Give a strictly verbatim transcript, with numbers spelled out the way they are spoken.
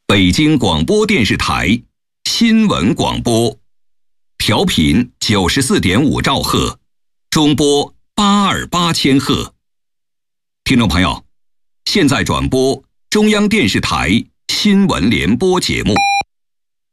北京广播电视台新闻广播，调频九十四点五兆赫，中波八二八千赫。听众朋友，现在转播中央电视台新闻联播节目。